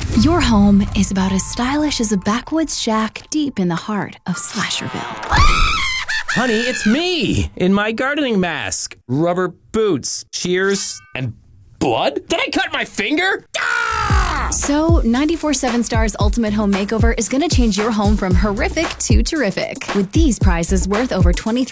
Your home is about as stylish as a backwoods shack deep in the heart of Slasherville. Honey, it's me in my gardening mask, rubber boots, shears, and blood? Did I cut my finger? Ah! So, 94.7 Star's Ultimate Home Makeover is going to change your home from horrific to terrific with these prizes worth over $23